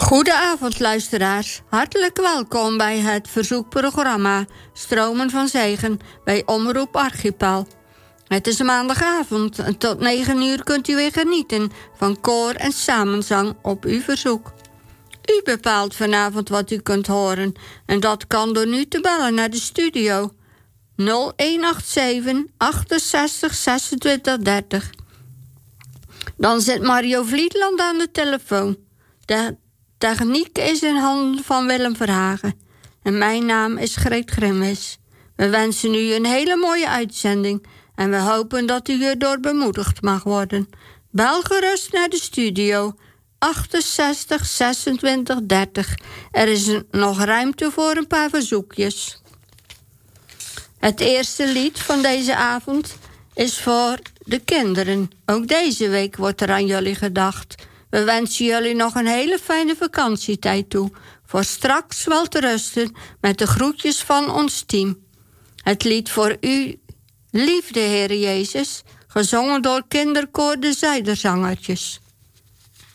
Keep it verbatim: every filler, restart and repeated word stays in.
Goedenavond luisteraars, hartelijk welkom bij het verzoekprogramma Stromen van Zegen bij Omroep Archipel. Het is maandagavond en tot negen uur kunt u weer genieten van koor en samenzang op uw verzoek. U bepaalt vanavond wat u kunt horen en dat kan door nu te bellen naar de studio nul een acht zeven achtenzestig zesentwintig dertig. Dan zit Mario Vlietland aan de telefoon. De techniek is in handen van Willem Verhagen. En mijn naam is Greet Grimwis. We wensen u een hele mooie uitzending en we hopen dat u erdoor bemoedigd mag worden. Bel gerust naar de studio achtenzestig zesentwintig dertig. Er is een, nog ruimte voor een paar verzoekjes. Het eerste lied van deze avond is voor de kinderen. Ook deze week wordt er aan jullie gedacht. We wensen jullie nog een hele fijne vakantietijd toe. Voor straks wel te rusten met de groetjes van ons team. Het lied voor u, liefde Heer Jezus, gezongen door kinderkoor de Zuiderzangertjes.